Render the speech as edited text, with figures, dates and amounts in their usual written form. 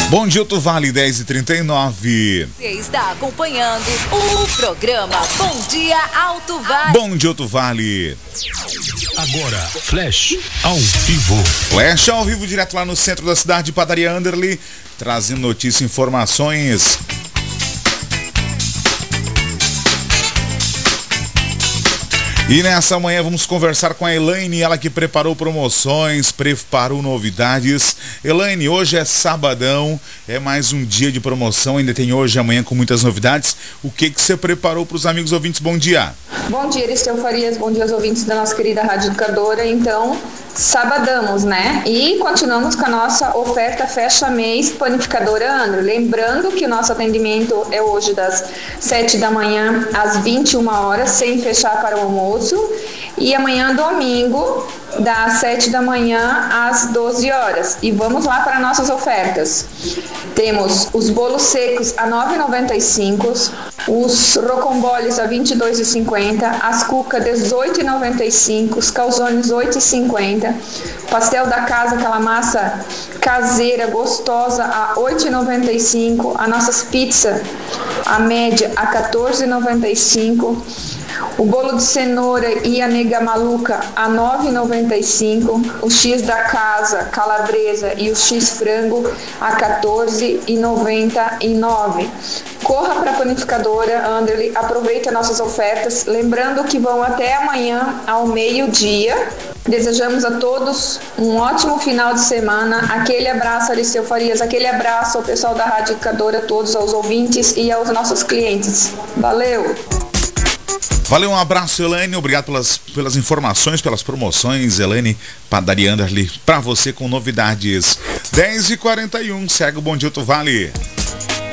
Bom dia, Alto Vale, 10h39. Você está acompanhando o programa Bom Dia Alto Vale. Bom dia, Alto Vale. Agora, Flash ao vivo. Flash ao vivo, direto lá no centro da cidade, Padaria Anderli, trazendo notícias e informações. E nessa manhã vamos conversar com a Elaine, ela que preparou promoções, preparou novidades. Elaine, hoje é sabadão, é mais um dia de promoção, ainda tem hoje e amanhã com muitas novidades. O que você preparou para os amigos ouvintes? Bom dia. Bom dia, Aristeu Farias, bom dia aos ouvintes da nossa querida Rádio Educadora. Então, sabadamos, né? E continuamos com a nossa oferta Fecha Mês Panificadora Andro. Lembrando que o nosso atendimento é hoje das 7 da manhã às 21 horas, sem fechar para o almoço. E amanhã, domingo, das 7 da manhã às 12 horas. E vamos lá para nossas ofertas. Temos os bolos secos a R$ 9,95, os rocamboles a R$ 22,50, as cucas R$ 18,95, os calzones R$ 8,50, pastel da casa, aquela massa caseira gostosa a R$ 8,95, as nossas pizzas, a média a R$ 14,95, o bolo de cenoura e a nega maluca a R$ 9,95, o X da casa, calabresa e o X frango a R$ 14,99. Corra para a panificadora Anderli, aproveita nossas ofertas, lembrando que vão até amanhã ao meio-dia. Desejamos a todos um ótimo final de semana. Aquele abraço, Aristeu Farias, aquele abraço ao pessoal da Rádio Educadora, a todos, aos ouvintes e aos nossos clientes. Valeu! Valeu, um abraço, Elaine, obrigado pelas informações, pelas promoções, Elaine, Padaria Anderli, pra você com novidades. 10h41, segue o Bom Dia Alto Vale.